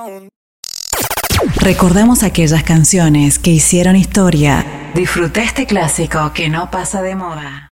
Recordamos aquellas canciones que hicieron historia. Disfruta este clásico que no pasa de moda.